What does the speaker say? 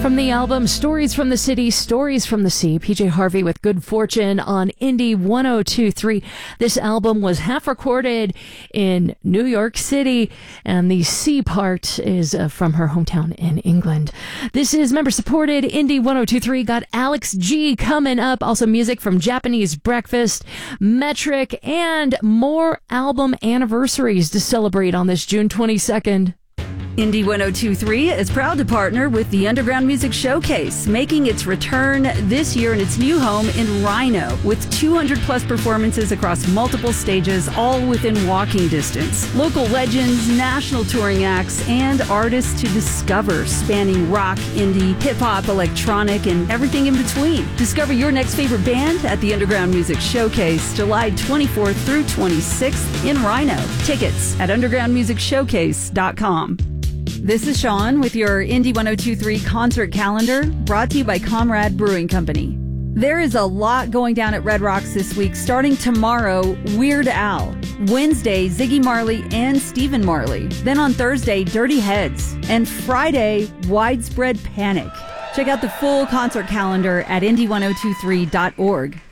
From the album Stories from the City, Stories from the Sea, PJ Harvey with Good Fortune on Indie 102.3. This album was half recorded in New York City, and the sea part is from her hometown in England. This is member-supported Indie 102.3. Got Alex G coming up. Also music from Japanese Breakfast, Metric, and more album anniversaries to celebrate on this June 22nd. Indie 102.3 is proud to partner with the Underground Music Showcase, making its return this year in its new home in Rhino, with 200-plus performances across multiple stages, all within walking distance. Local legends, national touring acts, and artists to discover, spanning rock, indie, hip-hop, electronic, and everything in between. Discover your next favorite band at the Underground Music Showcase, July 24th through 26th in Rhino. Tickets at undergroundmusicshowcase.com. This is Sean with your Indie 102.3 concert calendar, brought to you by Comrade Brewing Company. There is a lot going down at Red Rocks this week. Starting tomorrow, Weird Al. Wednesday, Ziggy Marley and Stephen Marley. Then on Thursday, Dirty Heads. And Friday, Widespread Panic. Check out the full concert calendar at indie1023.org.